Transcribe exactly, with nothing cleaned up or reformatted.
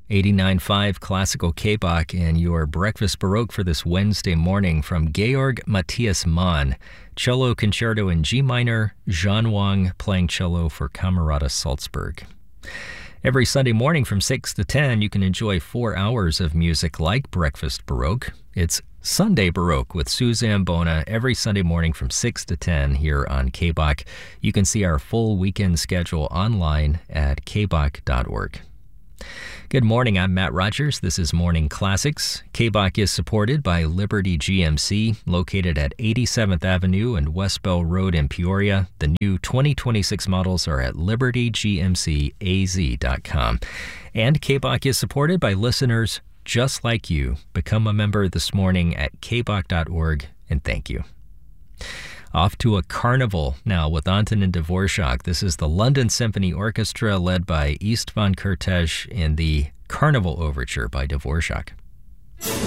eighty-nine point five Classical K-Bach and your Breakfast Baroque for this Wednesday morning from Georg Matthias Mann. Cello Concerto in G minor, Zhan Wang playing cello for Camerata Salzburg. Every Sunday morning from six to ten, you can enjoy four hours of music like Breakfast Baroque. It's Sunday Baroque with Suzanne Bona every Sunday morning from six to ten here on K-Bach. You can see our full weekend schedule online at k bach dot org. Good morning, I'm Matt Rogers. This is Morning Classics. K-Bach is supported by Liberty G M C, located at eighty-seventh Avenue and West Bell Road in Peoria. The new twenty twenty-six models are at liberty g m c a z dot com. And K-Bach is supported by listeners just like you. Become a member this morning at k bach dot org, and thank you. Off to a carnival now with Antonin Dvorak. This is the London Symphony Orchestra led by Istvan Kertész in the Carnival Overture by Dvorak.